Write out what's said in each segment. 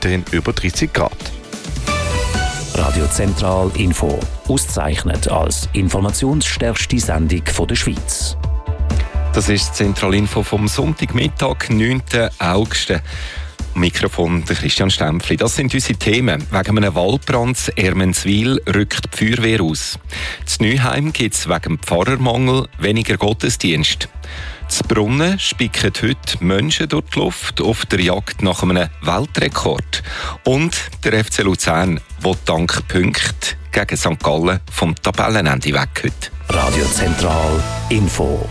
weiterhin über 30 Grad. Radio Zentral Info, ausgezeichnet als informationsstärkste Sendung der Schweiz. Das ist das Zentralinfo vom Sonntagmittag, 9. August. Mikrofon der Christian Stempfli. Das sind unsere Themen. Wegen einem Waldbrand in Ermenswil rückt die Feuerwehr aus. In Neuheim gibt es wegen Pfarrermangel weniger Gottesdienst. In Brunnen spicken heute Menschen durch die Luft auf der Jagd nach einem Weltrekord. Und der FC Luzern will dank Punkten gegen St. Gallen vom Tabellenende weg heute. Radio Zentral Info.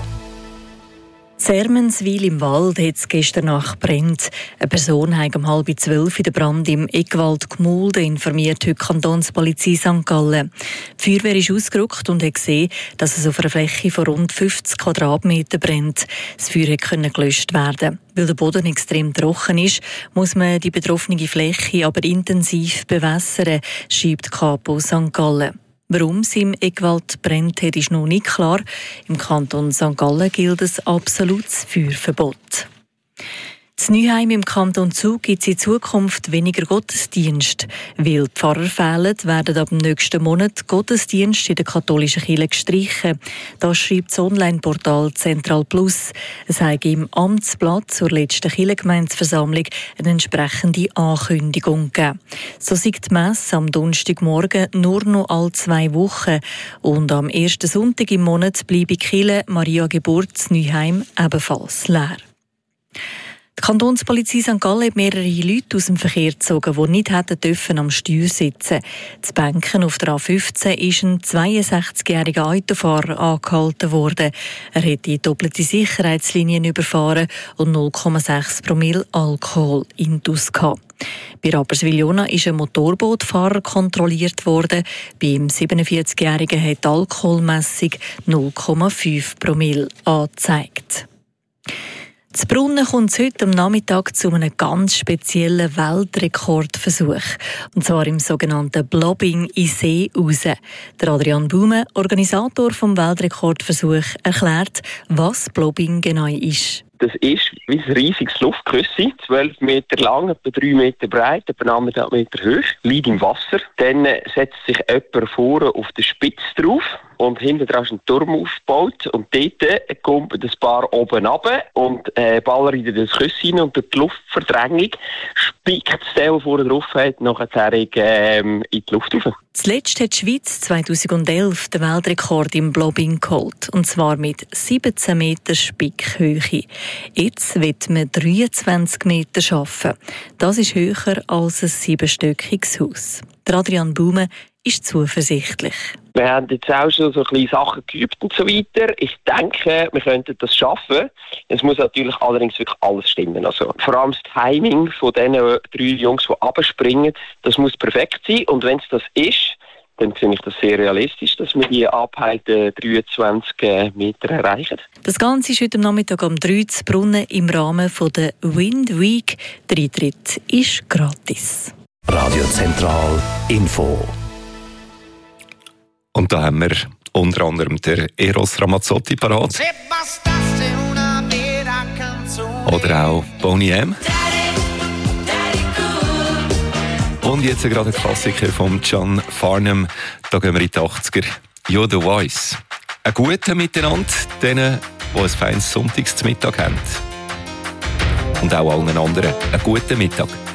In Ermenswil im Wald hat es gestern Nacht brennt. Eine Person hat um 11:30 in den Brand im Eckwald Gmulden, informiert heute die Kantonspolizei St. Gallen. Die Feuerwehr ist ausgerückt und hat gesehen, dass es auf einer Fläche von rund 50 Quadratmetern brennt. Das Feuer konnte gelöscht werden. Weil der Boden extrem trocken ist, muss man die betroffene Fläche aber intensiv bewässern, schreibt die Kapo St. Gallen. Warum es im Eckwald brennt hat, ist noch nicht klar. Im Kanton St. Gallen gilt ein absolutes Feuerverbot. In Neuheim im Kanton Zug gibt es in Zukunft weniger Gottesdienste. Weil die Pfarrer fehlen, werden ab dem nächsten Monat Gottesdienste in der katholischen Kirche gestrichen. Das schreibt das Online-Portal Zentral Plus. Es hat im Amtsblatt zur letzten Kirchengemeindeversammlung eine entsprechende Ankündigung gegeben. So sieht die Messe am Donnerstagmorgen nur noch alle 2 Wochen. Und am ersten Sonntag im Monat bleibe die Kirche Maria Geburt in Neuheim ebenfalls leer. Die Kantonspolizei St. Gallen hat mehrere Leute aus dem Verkehr gezogen, die nicht hätten dürfen am Steuer sitzen. Zu Banken auf der A15 ist ein 62-jähriger Autofahrer angehalten worden. Er hat die doppelte Sicherheitslinien überfahren und 0,6 Promille Alkohol intus gehabt. Bei Rapperswil-Jona ist ein Motorbootfahrer kontrolliert worden. Beim 47-jährigen hat die Alkoholmessung 0,5 Promille angezeigt. In Brunnen kommt es heute am Nachmittag zu einem ganz speziellen Weltrekordversuch. Und zwar im sogenannten Blobbing in See raus. Der Adrian Baume, Organisator vom Weltrekordversuch, erklärt, was Blobbing genau ist. Das ist wie ein riesiges Luftküssi, 12 Meter lang, etwa 3 Meter breit, etwa 1,5 Meter hoch, liegt im Wasser. Dann setzt sich jemand vorne auf den Spitz drauf und hinten dran ist ein Turm aufgebaut. Und dort kommt das Paar oben runter und ballert in das Küssi rein und durch die Luftverdrängung spickt das Teil, das vorne drauf hat, nachher in die Luft rauf. Zuletzt hat die Schweiz 2011 den Weltrekord im Blobbing geholt. Und zwar mit 17 Meter Spickhöhe. Jetzt wird man 23 Meter schaffen. Das ist höher als ein 7-stöckiges Haus. Der Adrian Baume ist zuversichtlich. Wir haben jetzt auch schon so kleine Sachen geübt und so weiter. Ich denke, wir könnten das schaffen. Es muss natürlich allerdings wirklich alles stimmen. Also, vor allem das Timing von diesen 3 Jungs, die runterspringen, das muss perfekt sein. Und wenn es das ist, dann sehe ich das sehr realistisch, dass wir die abgehaltenen 23 Meter erreichen. Das Ganze ist heute Nachmittag um 3 zu Brunnen im Rahmen der Wind Week. Der Eintritt ist gratis. Radio Zentral Info. Und da haben wir unter anderem den Eros Ramazzotti parat. Oder auch Boney M. Und jetzt gerade ein Klassiker von John Farnham. Da gehen wir in die 80er. You're the Voice. Ein guter Miteinander, denen, die ein feines Sonntagsmittag haben. Und auch allen anderen einen guten Mittag.